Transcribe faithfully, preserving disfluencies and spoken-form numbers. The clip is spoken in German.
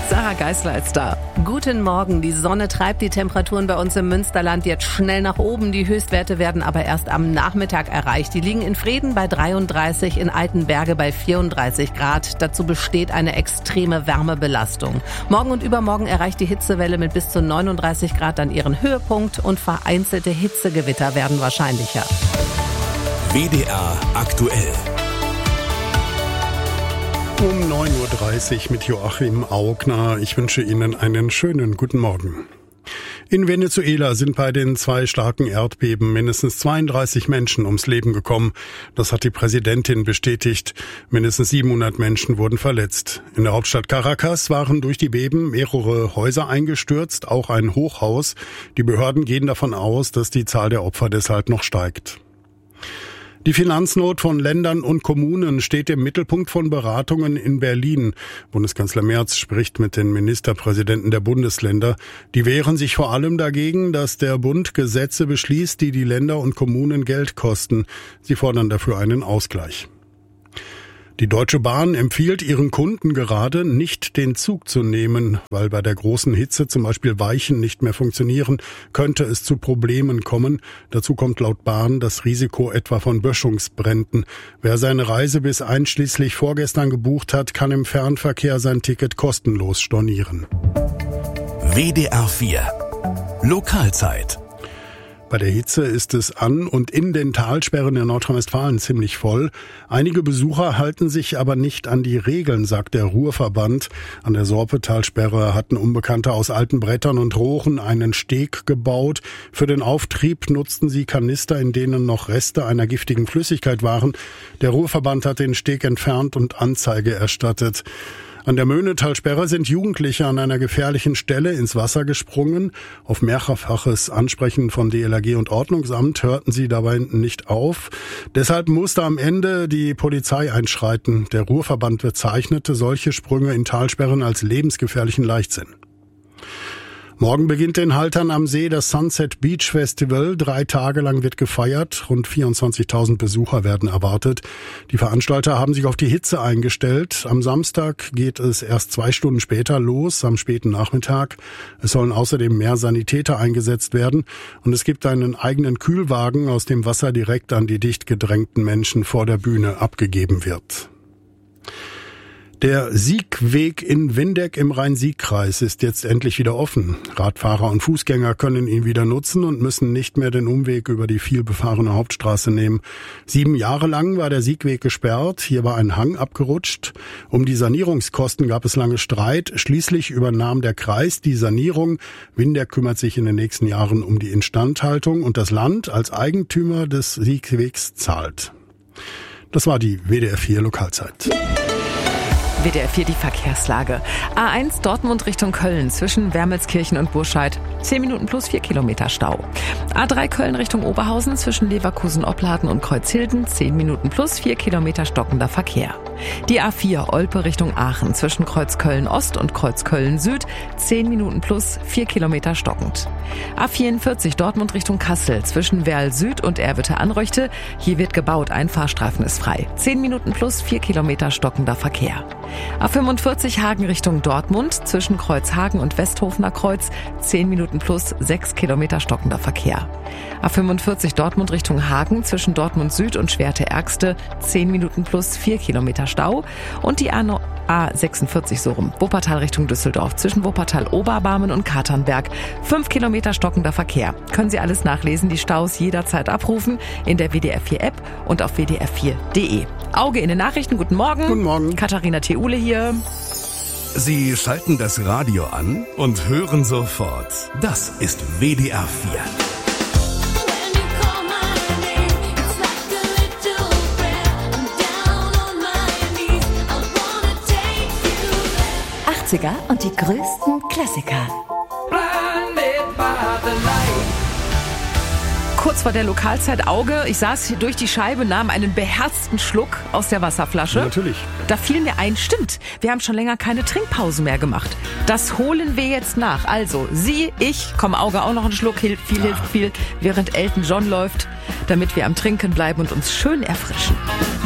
Sarah Geisler ist da. Guten Morgen. Die Sonne treibt die Temperaturen bei uns im Münsterland jetzt schnell nach oben. Die Höchstwerte werden aber erst am Nachmittag erreicht. Die liegen in Vreden bei dreiunddreißig, in Altenberge bei vierunddreißig Grad. Dazu besteht eine extreme Wärmebelastung. Morgen und übermorgen erreicht die Hitzewelle mit bis zu neununddreißig Grad dann ihren Höhepunkt und vereinzelte Hitzegewitter werden wahrscheinlicher. W D R aktuell. Um neun Uhr dreißig mit Joachim Augner. Ich wünsche Ihnen einen schönen guten Morgen. In Venezuela sind bei den zwei starken Erdbeben mindestens zweiunddreißig Menschen ums Leben gekommen. Das hat die Präsidentin bestätigt. Mindestens siebenhundert Menschen wurden verletzt. In der Hauptstadt Caracas waren durch die Beben mehrere Häuser eingestürzt, auch ein Hochhaus. Die Behörden gehen davon aus, dass die Zahl der Opfer deshalb noch steigt. Die Finanznot von Ländern und Kommunen steht im Mittelpunkt von Beratungen in Berlin. Bundeskanzler Merz spricht mit den Ministerpräsidenten der Bundesländer. Die wehren sich vor allem dagegen, dass der Bund Gesetze beschließt, die die Länder und Kommunen Geld kosten. Sie fordern dafür einen Ausgleich. Die Deutsche Bahn empfiehlt ihren Kunden gerade, nicht den Zug zu nehmen, weil bei der großen Hitze zum Beispiel Weichen nicht mehr funktionieren, könnte es zu Problemen kommen. Dazu kommt laut Bahn das Risiko etwa von Böschungsbränden. Wer seine Reise bis einschließlich vorgestern gebucht hat, kann im Fernverkehr sein Ticket kostenlos stornieren. W D R vier Lokalzeit. Bei der Hitze ist es an und in den Talsperren in Nordrhein-Westfalen ziemlich voll. Einige Besucher halten sich aber nicht an die Regeln, sagt der Ruhrverband. An der Sorpe-Talsperre hatten Unbekannte aus alten Brettern und Rohren einen Steg gebaut. Für den Auftrieb nutzten sie Kanister, in denen noch Reste einer giftigen Flüssigkeit waren. Der Ruhrverband hat den Steg entfernt und Anzeige erstattet. An der Möhnetalsperre sind Jugendliche an einer gefährlichen Stelle ins Wasser gesprungen. Auf mehrfaches Ansprechen vom D L R G und Ordnungsamt hörten sie dabei nicht auf. Deshalb musste am Ende die Polizei einschreiten. Der Ruhrverband bezeichnete solche Sprünge in Talsperren als lebensgefährlichen Leichtsinn. Morgen beginnt in Haltern am See das Sunset Beach Festival. Drei Tage lang wird gefeiert. Rund vierundzwanzigtausend Besucher werden erwartet. Die Veranstalter haben sich auf die Hitze eingestellt. Am Samstag geht es erst zwei Stunden später los, am späten Nachmittag. Es sollen außerdem mehr Sanitäter eingesetzt werden. Und es gibt einen eigenen Kühlwagen, aus dem Wasser direkt an die dicht gedrängten Menschen vor der Bühne abgegeben wird. Der Siegweg in Windeck im Rhein-Sieg-Kreis ist jetzt endlich wieder offen. Radfahrer und Fußgänger können ihn wieder nutzen und müssen nicht mehr den Umweg über die vielbefahrene Hauptstraße nehmen. Sieben Jahre lang war der Siegweg gesperrt. Hier war ein Hang abgerutscht. Um die Sanierungskosten gab es lange Streit. Schließlich übernahm der Kreis die Sanierung. Windeck kümmert sich in den nächsten Jahren um die Instandhaltung und das Land als Eigentümer des Siegwegs zahlt. Das war die W D R vier Lokalzeit. W D R vier die Verkehrslage. A eins Dortmund Richtung Köln zwischen Wermelskirchen und Burscheid. zehn Minuten plus vier Kilometer Stau. A drei Köln Richtung Oberhausen zwischen Leverkusen-Opladen und Kreuzhilden. zehn Minuten plus vier Kilometer stockender Verkehr. Die A vier Olpe Richtung Aachen zwischen Kreuzköln-Ost und Kreuzköln-Süd. zehn Minuten plus vier Kilometer stockend. A vierundvierzig Dortmund Richtung Kassel zwischen Werl-Süd und Erwitte-Anröchte. Hier wird gebaut, ein Fahrstreifen ist frei. zehn Minuten plus vier Kilometer stockender Verkehr. A fünfundvierzig Hagen Richtung Dortmund zwischen Kreuzhagen und Westhofener Kreuz. zehn Minuten plus sechs Kilometer stockender Verkehr. A fünfundvierzig Dortmund Richtung Hagen zwischen Dortmund Süd und Schwerte-Ergste. zehn Minuten plus vier Kilometer Stau. Und die A sechsundvierzig so rum. Wuppertal Richtung Düsseldorf zwischen Wuppertal-Oberbarmen und Katernberg. fünf Kilometer stockender Verkehr. Können Sie alles nachlesen, die Staus jederzeit abrufen in der W D R vier App und auf w d r vier punkt d e. Auge in den Nachrichten. Guten Morgen. Guten Morgen. Katharina Theule hier. Sie schalten das Radio an und hören sofort. Das ist W D R vier. achtziger und die größten Klassiker. Kurz vor der Lokalzeit Auge. Ich saß hier durch die Scheibe, nahm einen beherzten Schluck aus der Wasserflasche. Natürlich. Da fiel mir ein, stimmt, wir haben schon länger keine Trinkpause mehr gemacht. Das holen wir jetzt nach. Also, Sie, ich, komm Auge auch noch einen Schluck, hilft viel, hilft viel, während Elton John läuft, damit wir am Trinken bleiben und uns schön erfrischen.